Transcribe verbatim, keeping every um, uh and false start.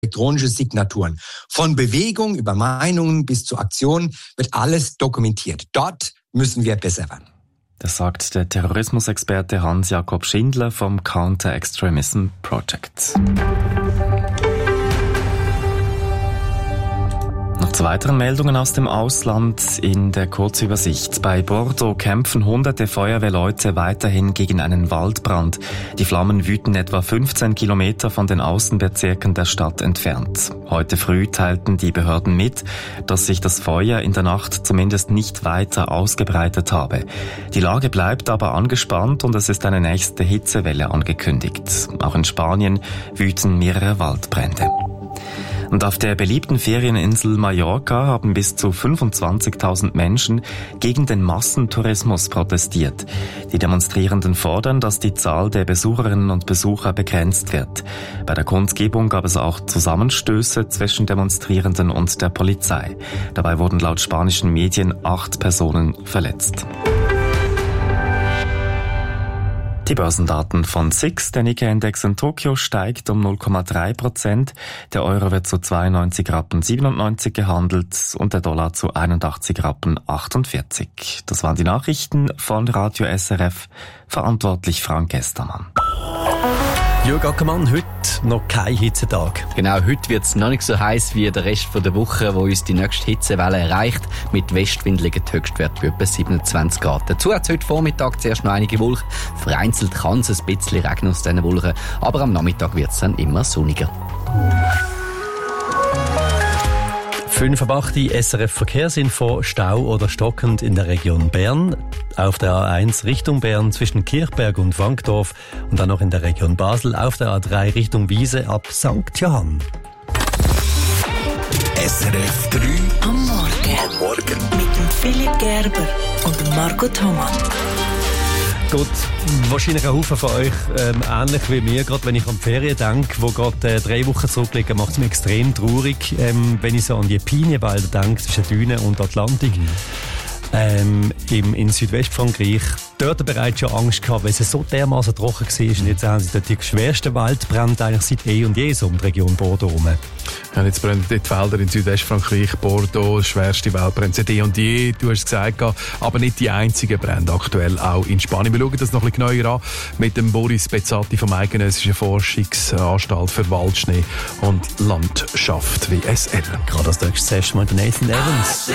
elektronische Signaturen. Von Bewegung über Meinungen bis zu Aktionen wird alles dokumentiert. Dort müssen wir besser werden. Das sagt der Terrorismusexperte Hans-Jakob Schindler vom Counter-Extremism Project. Noch zu weiteren Meldungen aus dem Ausland in der Kurzübersicht. Bei Bordeaux kämpfen hunderte Feuerwehrleute weiterhin gegen einen Waldbrand. Die Flammen wüten etwa fünfzehn Kilometer von den Außenbezirken der Stadt entfernt. Heute früh teilten die Behörden mit, dass sich das Feuer in der Nacht zumindest nicht weiter ausgebreitet habe. Die Lage bleibt aber angespannt und es ist eine nächste Hitzewelle angekündigt. Auch in Spanien wüten mehrere Waldbrände. Und auf der beliebten Ferieninsel Mallorca haben bis zu fünfundzwanzigtausend Menschen gegen den Massentourismus protestiert. Die Demonstrierenden fordern, dass die Zahl der Besucherinnen und Besucher begrenzt wird. Bei der Kundgebung gab es auch Zusammenstöße zwischen Demonstrierenden und der Polizei. Dabei wurden laut spanischen Medien acht Personen verletzt. Die Börsendaten von S I X, der Nikkei-Index in Tokio steigt um null Komma drei Prozent, der Euro wird zu zweiundneunzig Rappen siebenundneunzig gehandelt und der Dollar zu einundachtzig Rappen achtundvierzig. Das waren die Nachrichten von Radio S R F, verantwortlich Frank Estermann. Jürg Ackermann, heute noch kein Hitzetag. Genau, heute wird es noch nicht so heiß wie der Rest der Woche, wo uns die nächste Hitzewelle erreicht. Mit Westwind liegen die Höchstwerte bei etwa siebenundzwanzig Grad. Dazu hat es heute Vormittag zuerst noch einige Wolken. Vereinzelt kann es ein bisschen regnen aus diesen Wolken, aber am Nachmittag wird es dann immer sonniger. fünf ab acht S R F Verkehrsinfo, Stau oder stockend in der Region Bern. Auf der A eins Richtung Bern zwischen Kirchberg und Wankdorf und dann noch in der Region Basel auf der A drei Richtung Wiese ab Sankt Johann. S R F drei am Morgen. Am Morgen. Mit dem Philipp Gerber und Marco Thomas. Gut, wahrscheinlich ein Haufen von euch ähm, ähnlich wie mir, gerade wenn ich an die Ferien denke, die gerade äh, drei Wochen zurückliegen, macht es mich extrem traurig, ähm, wenn ich so an die Pinienwälder denke, zwischen Dünen und Atlantik. Mhm. Ähm, im, in Südwestfrankreich. Dort bereits schon Angst gehabt, weil es so dermaßen trocken war. Und jetzt haben sie dort die schwersten Waldbrände eigentlich seit eh und je so um die Region Bordeaux herum. Ja, jetzt brennen die Wälder in Südwestfrankreich, Bordeaux, das schwerste Waldbrände seit eh und je. Du hast es gesagt, aber nicht die einzigen Brände aktuell, auch in Spanien. Wir schauen das noch ein bisschen genauer an mit dem Boris Bezzati vom Eidgenössischen Forschungsanstalt für Waldschnee und Landschaft W S L. Gerade als nächstes Mal der Nathan Evans.